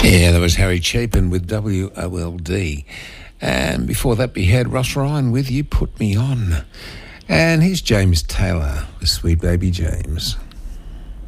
Yeah, that was Harry Chapin with WOLD. And before that, we had Ross Ryan with You Put Me On. And here's James Taylor with Sweet Baby James.